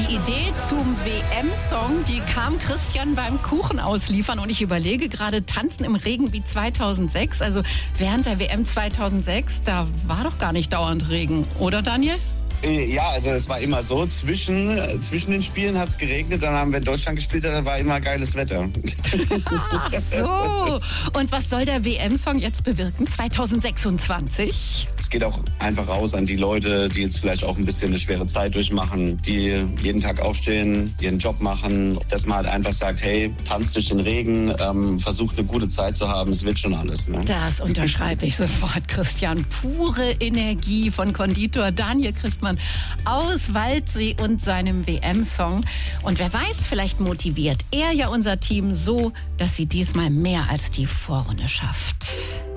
Die Idee zum WM-Song, die kam Christian beim Kuchen ausliefern. Und ich überlege gerade, Tanzen im Regen wie 2006. Also während der WM 2006, da war doch gar nicht dauernd Regen. Oder, Daniel? Ja, also es war immer so, zwischen den Spielen hat es geregnet, dann haben wir in Deutschland gespielt, da war immer geiles Wetter. Ach so. Und was soll der WM-Song jetzt bewirken, 2026? Es geht auch einfach raus an die Leute, die jetzt vielleicht auch ein bisschen eine schwere Zeit durchmachen, die jeden Tag aufstehen, ihren Job machen, dass man halt einfach sagt, hey, tanzt durch den Regen, versucht eine gute Zeit zu haben, es wird schon alles. Ne? Das unterschreibe ich sofort, Christian. Pure Energie von Konditor Daniel Christmann aus Waldsee und seinem WM-Song. Und wer weiß, vielleicht motiviert er ja unser Team so, dass sie diesmal mehr als die Vorrunde schafft.